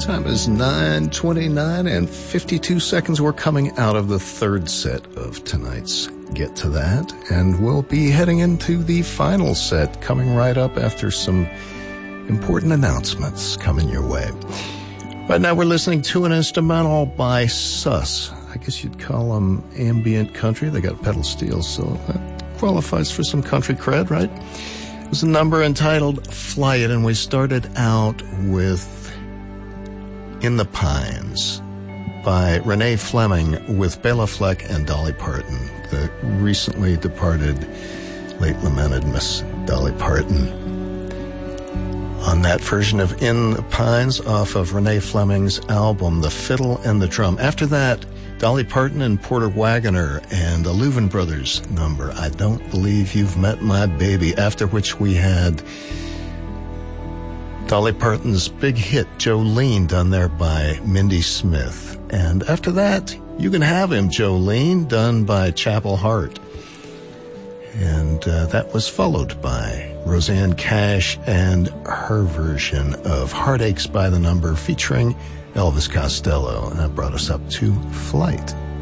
Time is 9:29 and 52 seconds. We're coming out of the third set of tonight's Get to That, and we'll be heading into the final set coming right up after some important announcements coming your way. Right now we're listening to an instrumental by Sus. I guess you'd call them ambient country. They got pedal steel, so that qualifies for some country cred, right? It was a number entitled Fly It, and we started out with In the Pines by Renee Fleming with Bela Fleck and Dolly Parton, the recently departed, late lamented Miss Dolly Parton. On that version of In the Pines off of Renee Fleming's album, The Fiddle and the Drum. After that, Dolly Parton and Porter Wagoner and the Louvin Brothers number, I Don't Believe You've Met My Baby, after which we had Dolly Parton's big hit, Jolene, done there by Mindy Smith. And after that, You Can Have Him, Jolene, done by Chapel Hart. And that was followed by Roseanne Cash and her version of Heartaches by the Number featuring Elvis Costello. And that brought us up to Flight.